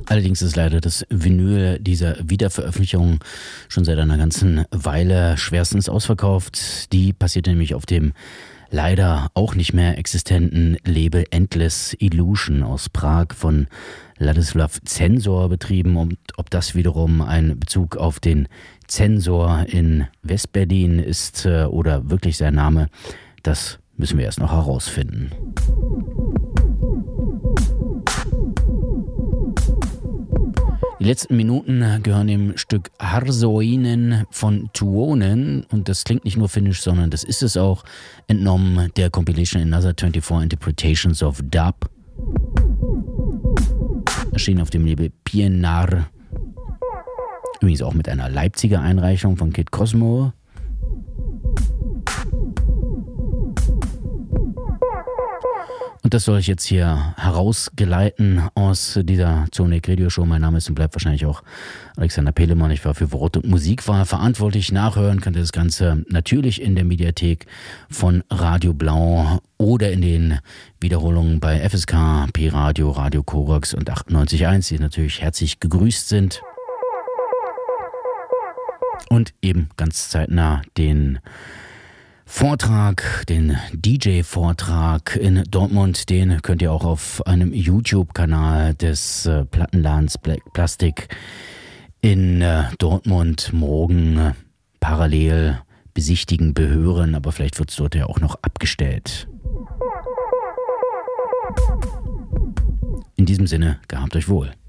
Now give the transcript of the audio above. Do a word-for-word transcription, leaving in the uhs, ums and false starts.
Allerdings ist leider das Vinyl dieser Wiederveröffentlichung schon seit einer ganzen Weile schwerstens ausverkauft. Die passiert nämlich auf dem leider auch nicht mehr existenten Label Endless Illusion aus Prag von Ladislav Zensor betrieben. Und ob das wiederum ein Bezug auf den Zensor in Westberlin ist äh, oder wirklich sein Name, das müssen wir erst noch herausfinden. Die letzten Minuten gehören dem Stück Harsoinen von Tuonen und das klingt nicht nur finnisch, sondern das ist es auch, entnommen der Compilation Another vierundzwanzig Interpretations of Dub. Erschienen auf dem Label Pienar, übrigens auch mit einer Leipziger Einreichung von Kid Cosmo. Und das soll ich jetzt hier herausgeleiten aus dieser Zoneck Radio Show. Mein Name ist und bleibt wahrscheinlich auch Alexander Pelemann. Ich war für Wort und Musikwahl verantwortlich. Nachhören könnt ihr das Ganze natürlich in der Mediathek von Radio Blau oder in den Wiederholungen bei F S K, P-Radio, Radio Korax und achtundneunzig Komma eins, die natürlich herzlich gegrüßt sind. Und eben ganz zeitnah den Vortrag, den D J-Vortrag in Dortmund, den könnt ihr auch auf einem YouTube-Kanal des äh, Plattenladens Black Plastic in äh, Dortmund morgen äh, parallel besichtigen, behören, aber vielleicht wird es dort ja auch noch abgestellt. In diesem Sinne, gehabt euch wohl.